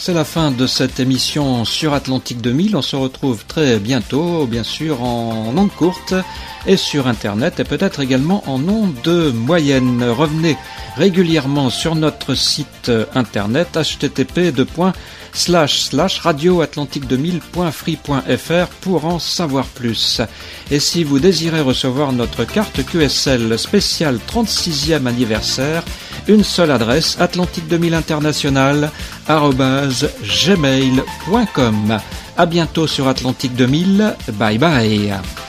C'est la fin de cette émission sur Atlantique 2000. On se retrouve très bientôt, bien sûr, en ondes courtes et sur Internet et peut-être également en ondes moyennes. Revenez régulièrement sur notre site Internet http://radioatlantique2000.free.fr pour en savoir plus. Et si vous désirez recevoir notre carte QSL spéciale 36e anniversaire, une seule adresse, atlantique2000international@gmail.com. À bientôt sur Atlantique 2000. Bye bye.